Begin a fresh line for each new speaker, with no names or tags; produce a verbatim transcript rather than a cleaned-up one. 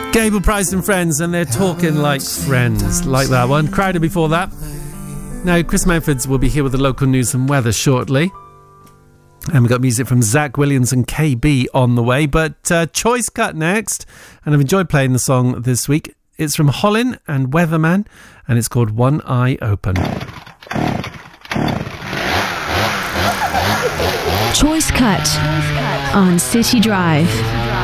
Gable Price and Friends, and they're talking like friends, like that one. Crowder before that. Now, Chris Mountfords will be here with the local news and weather shortly. And we've got music from Zach Williams and K B on the way. But uh, Choice Cut next. And I've enjoyed playing the song this week. It's from Hollin and Weatherman, and it's called One Eye Open.
Choice Cut on City Drive.